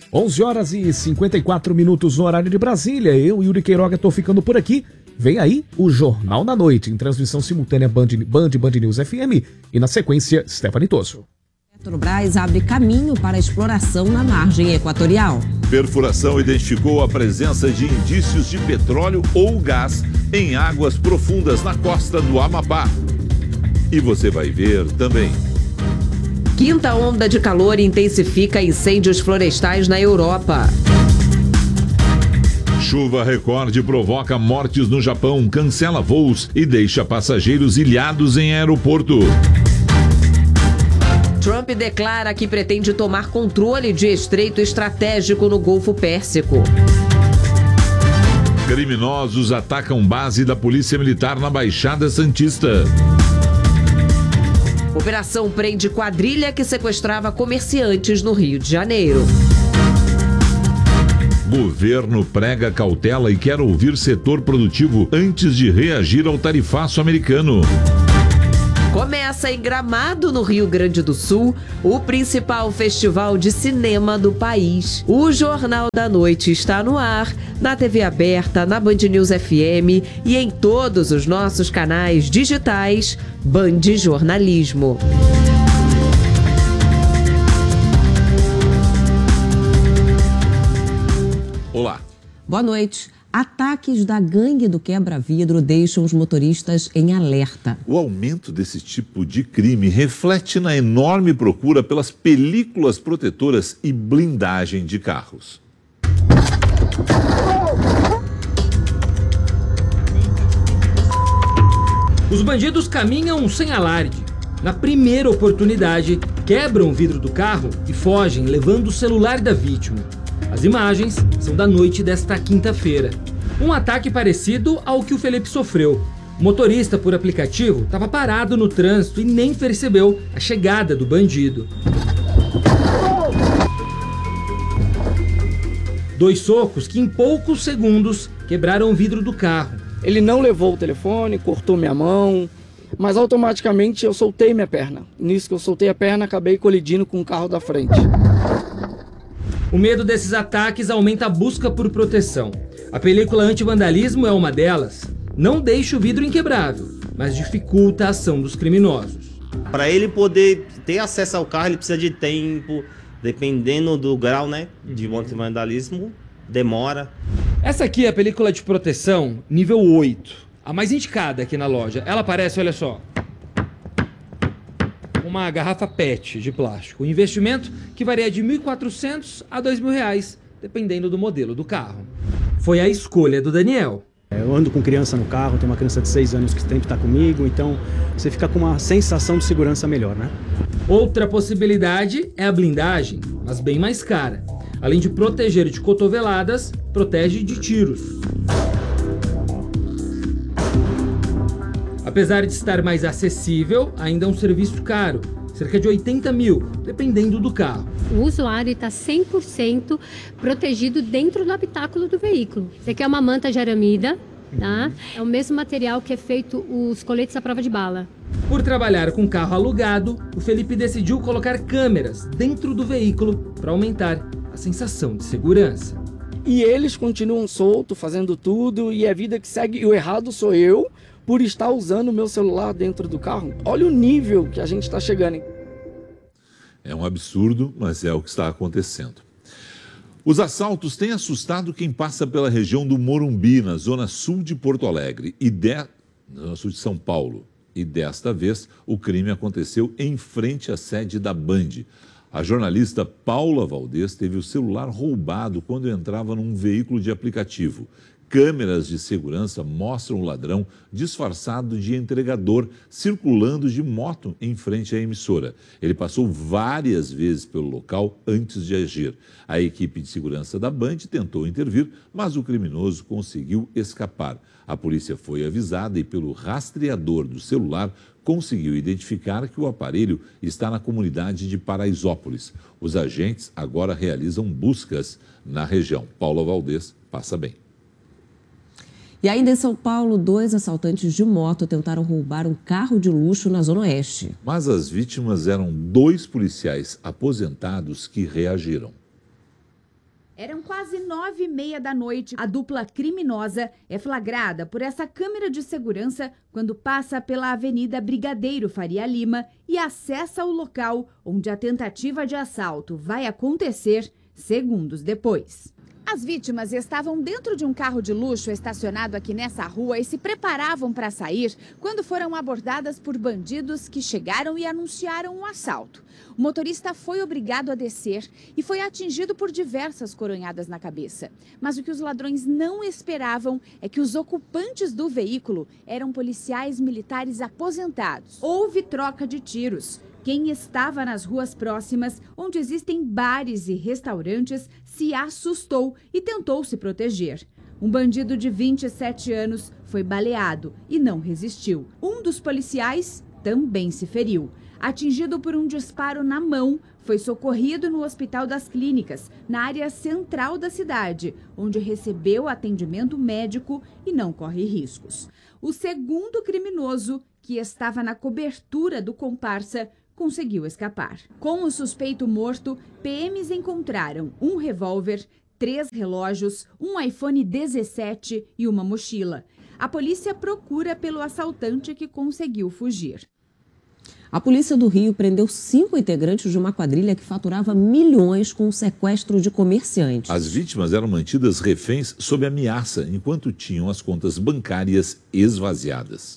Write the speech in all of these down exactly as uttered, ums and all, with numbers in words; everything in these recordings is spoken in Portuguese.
onze horas e cinquenta e quatro minutos no horário de Brasília. Eu, Yuri Queiroga, estou ficando por aqui. Vem aí o Jornal da Noite, em transmissão simultânea Band, Band, Band News F M e, na sequência, Stephanie Tosso. Petrobras abre caminho para a exploração na margem equatorial. Perfuração identificou a presença de indícios de petróleo ou gás em águas profundas na costa do Amapá. E você vai ver também. Quinta onda de calor intensifica incêndios florestais na Europa. Chuva recorde provoca mortes no Japão, cancela voos e deixa passageiros ilhados em aeroporto. Trump declara que pretende tomar controle de estreito estratégico no Golfo Pérsico. Criminosos atacam base da Polícia Militar na Baixada Santista. Operação prende quadrilha que sequestrava comerciantes no Rio de Janeiro. Governo prega cautela e quer ouvir setor produtivo antes de reagir ao tarifaço americano. Começa em Gramado, no Rio Grande do Sul, o principal festival de cinema do país. O Jornal da Noite está no ar, na T V aberta, na Band News F M e em todos os nossos canais digitais Band Jornalismo. Olá. Boa noite. Ataques da gangue do quebra-vidro deixam os motoristas em alerta. O aumento desse tipo de crime reflete na enorme procura pelas películas protetoras e blindagem de carros. Os bandidos caminham sem alarde. Na primeira oportunidade, quebram o vidro do carro e fogem, levando o celular da vítima. As imagens são da noite desta quinta-feira. Um ataque parecido ao que o Felipe sofreu. O motorista por aplicativo estava parado no trânsito e nem percebeu a chegada do bandido. Dois socos que em poucos segundos quebraram o vidro do carro. Ele não levou o telefone, cortou minha mão, mas automaticamente eu soltei minha perna. Nisso que eu soltei a perna, acabei colidindo com o carro da frente. O medo desses ataques aumenta a busca por proteção. A película anti-vandalismo é uma delas. Não deixa o vidro inquebrável, mas dificulta a ação dos criminosos. Para ele poder ter acesso ao carro, ele precisa de tempo, dependendo do grau, né, de anti-vandalismo, demora. Essa aqui é a película de proteção nível oito, a mais indicada aqui na loja. Ela aparece, olha só, uma garrafa P E T de plástico. O investimento que varia de mil e quatrocentos a dois mil reais, dependendo do modelo do carro. Foi a escolha do Daniel. Eu ando com criança no carro, tenho uma criança de seis anos que sempre está comigo, então você fica com uma sensação de segurança melhor, né? Outra possibilidade é a blindagem, mas bem mais cara. Além de proteger de cotoveladas, protege de tiros. Apesar de estar mais acessível, ainda é um serviço caro, cerca de oitenta mil, dependendo do carro. O usuário está cem por cento protegido dentro do habitáculo do veículo. Isso aqui é uma manta de aramida, tá? É o mesmo material que é feito os coletes à prova de bala. Por trabalhar com carro alugado, o Felipe decidiu colocar câmeras dentro do veículo para aumentar a sensação de segurança. E eles continuam soltos, fazendo tudo, e a vida que segue, e o errado sou eu, por estar usando o meu celular dentro do carro. Olha o nível que a gente está chegando, hein? É um absurdo, mas é o que está acontecendo. Os assaltos têm assustado quem passa pela região do Morumbi, na zona sul de Porto Alegre, e de... na zona sul de São Paulo. E desta vez, o crime aconteceu em frente à sede da Band. A jornalista Paula Valdez teve o celular roubado quando entrava num veículo de aplicativo. Câmeras de segurança mostram o ladrão disfarçado de entregador circulando de moto em frente à emissora. Ele passou várias vezes pelo local antes de agir. A equipe de segurança da Band tentou intervir, mas o criminoso conseguiu escapar. A polícia foi avisada e, pelo rastreador do celular, conseguiu identificar que o aparelho está na comunidade de Paraisópolis. Os agentes agora realizam buscas na região. Paula Valdez passa bem. E ainda em São Paulo, dois assaltantes de moto tentaram roubar um carro de luxo na Zona Oeste. Mas as vítimas eram dois policiais aposentados que reagiram. Eram quase nove e meia da noite. A dupla criminosa é flagrada por essa câmera de segurança quando passa pela Avenida Brigadeiro Faria Lima e acessa o local onde a tentativa de assalto vai acontecer segundos depois. As vítimas estavam dentro de um carro de luxo estacionado aqui nessa rua e se preparavam para sair quando foram abordadas por bandidos que chegaram e anunciaram um assalto. O motorista foi obrigado a descer e foi atingido por diversas coronhadas na cabeça. Mas o que os ladrões não esperavam é que os ocupantes do veículo eram policiais militares aposentados. Houve troca de tiros. Quem estava nas ruas próximas, onde existem bares e restaurantes, se assustou e tentou se proteger. Um bandido de vinte e sete anos foi baleado e não resistiu. Um dos policiais também se feriu. Atingido por um disparo na mão, foi socorrido no Hospital das Clínicas, na área central da cidade, onde recebeu atendimento médico e não corre riscos. O segundo criminoso, que estava na cobertura do comparsa, conseguiu escapar. Com o suspeito morto, P Ms encontraram um revólver, três relógios, um iPhone dezessete e uma mochila. A polícia procura pelo assaltante que conseguiu fugir. A polícia do Rio prendeu cinco integrantes de uma quadrilha que faturava milhões com o sequestro de comerciantes. As vítimas eram mantidas reféns sob ameaça enquanto tinham as contas bancárias esvaziadas.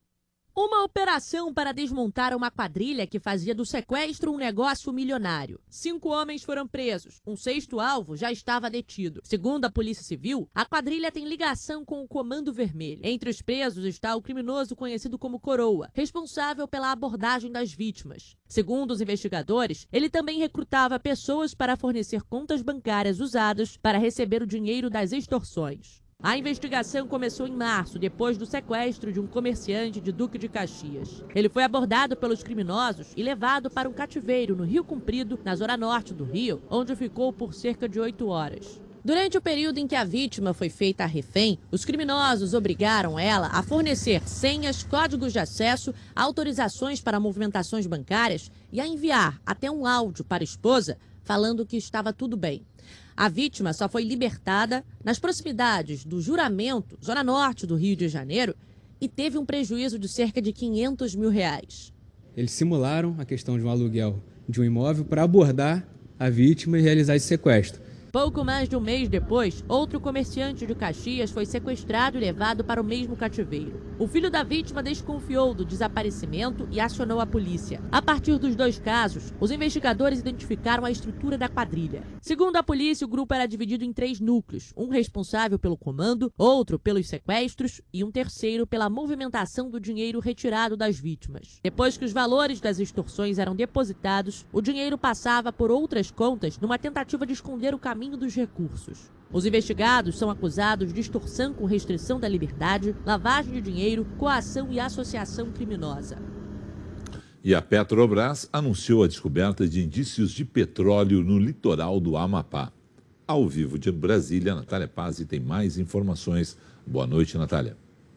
Uma operação para desmontar uma quadrilha que fazia do sequestro um negócio milionário. Cinco homens foram presos. Um sexto alvo já estava detido. Segundo a Polícia Civil, a quadrilha tem ligação com o Comando Vermelho. Entre os presos está o criminoso conhecido como Coroa, responsável pela abordagem das vítimas. Segundo os investigadores, ele também recrutava pessoas para fornecer contas bancárias usadas para receber o dinheiro das extorsões. A investigação começou em março, depois do sequestro de um comerciante de Duque de Caxias. Ele foi abordado pelos criminosos e levado para um cativeiro no Rio Comprido, na zona norte do Rio, onde ficou por cerca de oito horas. Durante o período em que a vítima foi feita a refém, os criminosos obrigaram ela a fornecer senhas, códigos de acesso, autorizações para movimentações bancárias e a enviar até um áudio para a esposa falando que estava tudo bem. A vítima só foi libertada nas proximidades do Juramento, zona norte do Rio de Janeiro, e teve um prejuízo de cerca de quinhentos mil reais. Eles simularam a questão de um aluguel de um imóvel para abordar a vítima e realizar esse sequestro. Pouco mais de um mês depois, outro comerciante de Caxias foi sequestrado e levado para o mesmo cativeiro. O filho da vítima desconfiou do desaparecimento e acionou a polícia. A partir dos dois casos, os investigadores identificaram a estrutura da quadrilha. Segundo a polícia, o grupo era dividido em três núcleos, um responsável pelo comando, outro pelos sequestros e um terceiro pela movimentação do dinheiro retirado das vítimas. Depois que os valores das extorsões eram depositados, o dinheiro passava por outras contas numa tentativa de esconder o caminho dos recursos. Os investigados são acusados de extorsão com restrição da liberdade, lavagem de dinheiro, coação e associação criminosa. E a Petrobras anunciou a descoberta de indícios de petróleo no litoral do Amapá. Ao vivo de Brasília, Natália Pazzi tem mais informações. Boa noite, Natália.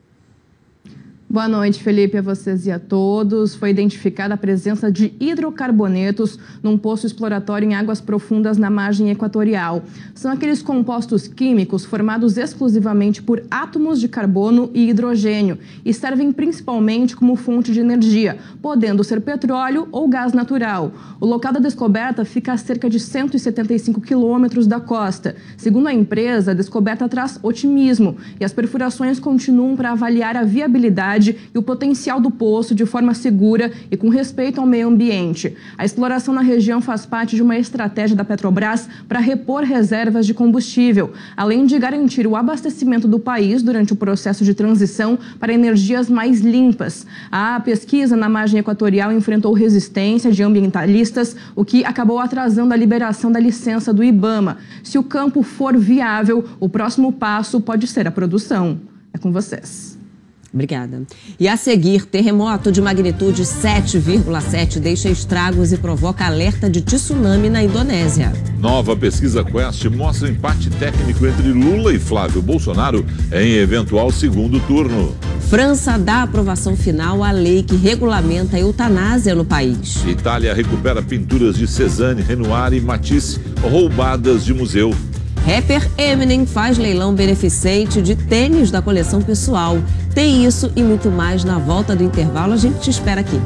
Boa noite, Felipe, a vocês e a todos. Foi identificada a presença de hidrocarbonetos num poço exploratório em águas profundas na margem equatorial. São aqueles compostos químicos formados exclusivamente por átomos de carbono e hidrogênio e servem principalmente como fonte de energia, podendo ser petróleo ou gás natural. O local da descoberta fica a cerca de cento e setenta e cinco quilômetros da costa. Segundo a empresa, a descoberta traz otimismo e as perfurações continuam para avaliar a viabilidade e o potencial do poço de forma segura e com respeito ao meio ambiente. A exploração na região faz parte de uma estratégia da Petrobras para repor reservas de combustível, além de garantir o abastecimento do país durante o processo de transição para energias mais limpas. A pesquisa na margem equatorial enfrentou resistência de ambientalistas, o que acabou atrasando a liberação da licença do IBAMA. Se o campo for viável, o próximo passo pode ser a produção. É com vocês. Obrigada. E a seguir, terremoto de magnitude sete vírgula sete deixa estragos e provoca alerta de tsunami na Indonésia. Nova pesquisa Quest mostra empate técnico entre Lula e Flávio Bolsonaro em eventual segundo turno. França dá aprovação final à lei que regulamenta a eutanásia no país. Itália recupera pinturas de Cézanne, Renoir e Matisse roubadas de museu. Rapper Eminem faz leilão beneficente de tênis da coleção pessoal. Tem isso e muito mais na volta do intervalo. A gente te espera aqui.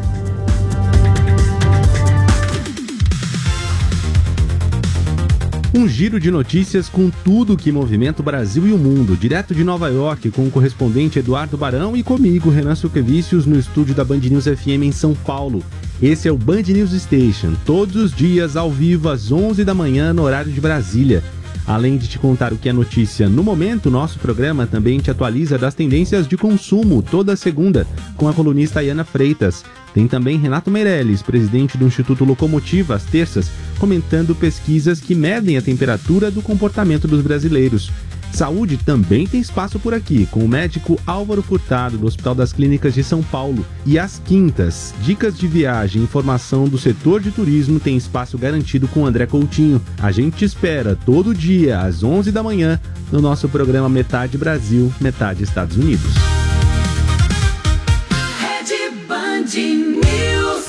Um giro de notícias com tudo que movimenta o Brasil e o mundo. Direto de Nova York, com o correspondente Eduardo Barão e comigo, Renan Suquevicius, no estúdio da Band News F M em São Paulo. Esse é o Band News Station, todos os dias ao vivo às onze da manhã no horário de Brasília. Além de te contar o que é notícia no momento, nosso programa também te atualiza das tendências de consumo toda segunda, com a colunista Ayana Freitas. Tem também Renato Meirelles, presidente do Instituto Locomotiva, às terças, comentando pesquisas que medem a temperatura do comportamento dos brasileiros. Saúde também tem espaço por aqui, com o médico Álvaro Furtado, do Hospital das Clínicas de São Paulo. E às quintas, dicas de viagem e informação do setor de turismo tem espaço garantido com André Coutinho. A gente te espera todo dia, às onze da manhã, no nosso programa Metade Brasil, Metade Estados Unidos. Rede Band News.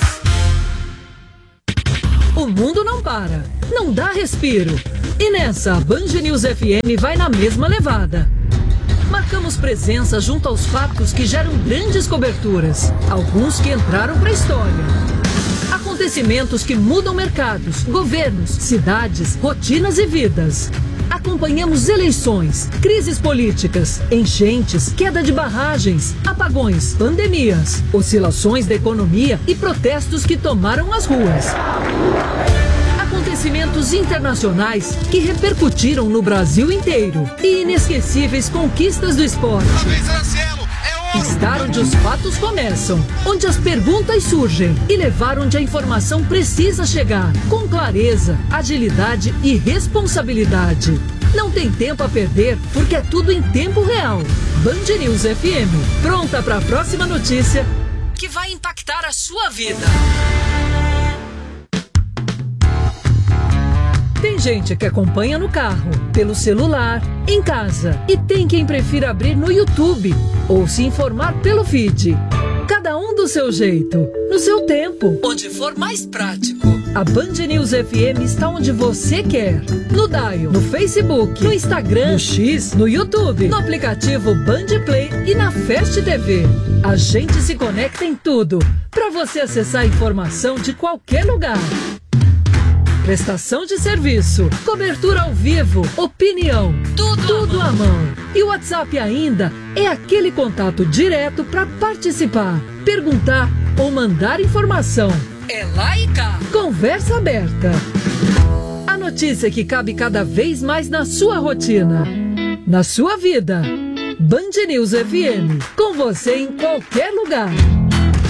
O mundo não para, não dá respiro. E nessa, a Band News F M vai na mesma levada. Marcamos presença junto aos fatos que geram grandes coberturas, alguns que entraram para a história. Acontecimentos que mudam mercados, governos, cidades, rotinas e vidas. Acompanhamos eleições, crises políticas, enchentes, queda de barragens, apagões, pandemias, oscilações da economia e protestos que tomaram as ruas. Acontecimentos internacionais que repercutiram no Brasil inteiro e inesquecíveis conquistas do esporte. Estar onde os fatos começam, onde as perguntas surgem e levar onde a informação precisa chegar, com clareza, agilidade e responsabilidade. Não tem tempo a perder, porque é tudo em tempo real. Band News F M, pronta para a próxima notícia que vai impactar a sua vida. Tem gente que acompanha no carro, pelo celular, em casa. E tem quem prefira abrir no YouTube ou se informar pelo feed. Cada um do seu jeito, no seu tempo, onde for mais prático. A Band News F M está onde você quer. No Dial, no Facebook, no Instagram, no X, no YouTube, no aplicativo Band Play e na Fast T V. A gente se conecta em tudo, para você acessar a informação de qualquer lugar. Prestação de serviço, cobertura ao vivo, opinião, tudo, tudo à mão. E o WhatsApp ainda é aquele contato direto para participar, perguntar ou mandar informação. É lá e cá. Conversa aberta. A notícia que cabe cada vez mais na sua rotina, na sua vida. Band News F M, com você em qualquer lugar.